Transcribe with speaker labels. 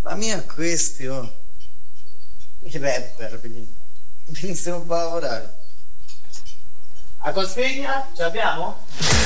Speaker 1: La mia è questi, oh. I rapper, iniziamo un po' a lavorare.
Speaker 2: A consegna? Ce l'abbiamo?